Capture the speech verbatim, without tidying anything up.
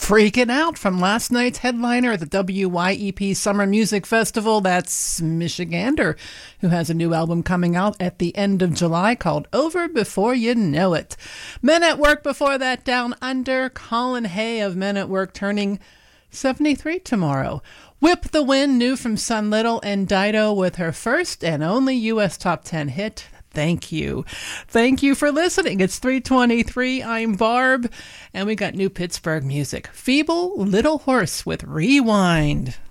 freaking out from last night's headliner at the W Y E P Summer Music Festival. That's Michigander, who has a new album coming out at the end of July called Over Before You Know It. Men at Work before that, Down Under. Colin Hay of Men at Work turning seventy-three tomorrow. Whip the Wind, new from Sun Little, and Dido with her first and only U S Top ten hit, Thank You. Thank you for listening. It's three twenty-three. I'm Barb, and we got new Pittsburgh music. Feeble Little Horse with Rewind.